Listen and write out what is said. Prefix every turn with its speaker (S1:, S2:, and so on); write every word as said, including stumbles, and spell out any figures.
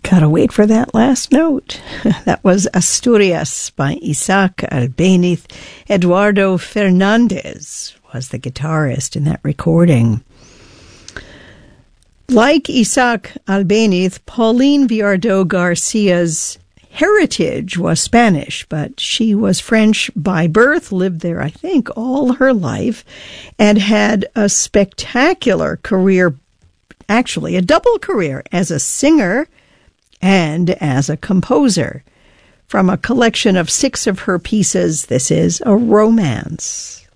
S1: Gotta wait for that last note. That was Asturias by Isaac Albéniz. Eduardo Fernandez was the guitarist in that recording. Like Isaac Albéniz, Pauline Viardot Garcia's heritage was Spanish, but she was French by birth, lived there, I think, all her life, and had a spectacular career, actually a double career, as a singer and as a composer. From a collection of six of her pieces, this is A Romance.